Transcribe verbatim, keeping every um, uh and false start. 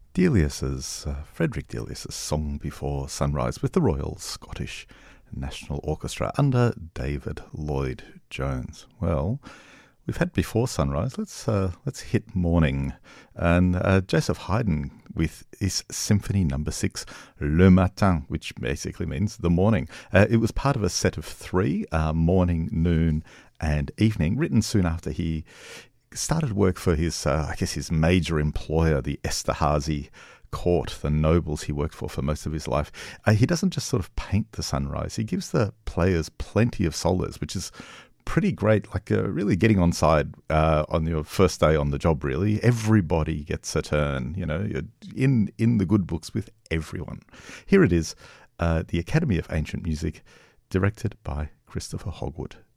Delius's, uh, Frederick Delius's Song Before Sunrise with the Royal Scottish National Orchestra under David Lloyd Jones. Well, we've had Before Sunrise. Let's uh, let's hit morning, and uh, Joseph Haydn with his Symphony Number Six, Le Matin, which basically means the morning. Uh, it was part of a set of three: uh, morning, noon, and evening, written soon after he started work for his, uh, I guess, his major employer, the Esterhazy court, the nobles he worked for for most of his life. Uh, he doesn't just sort of paint the sunrise. He gives the players plenty of solos, which is pretty great, like uh, really getting on side uh, on your first day on the job, really. Everybody gets a turn, you know, you're in, in the good books with everyone. Here it is, uh, the Academy of Ancient Music, directed by Christopher Hogwood.